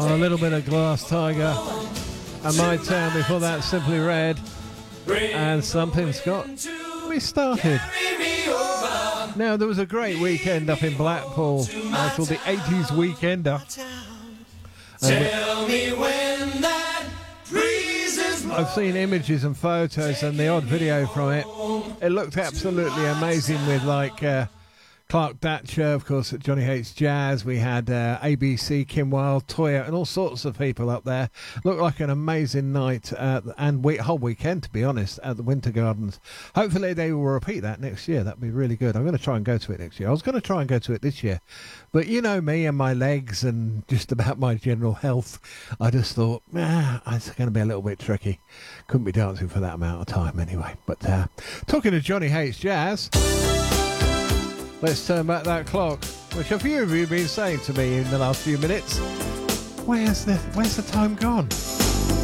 A little bit of Glass Tiger and My Town before that, Simply Red, and Something's Got Me Started. Now, there was a great weekend up in Blackpool called the 80s Weekender. Tell me when that breeze is I've seen images and photos and the odd video from it. It looked absolutely amazing with Clark Datcher, of course, at Johnny Hates Jazz. We had ABC, Kim Wilde, Toya, and all sorts of people up there. Looked like an amazing night and whole weekend, to be honest, at the Winter Gardens. Hopefully they will repeat that next year. That'd be really good. I'm going to try and go to it next year. I was going to try and go to it this year, but you know me and my legs and just about my general health, I just thought, it's going to be a little bit tricky. Couldn't be dancing for that amount of time anyway. But talking to Johnny Hates Jazz, let's turn back that clock, which a few of you have been saying to me in the last few minutes. Where's the time gone?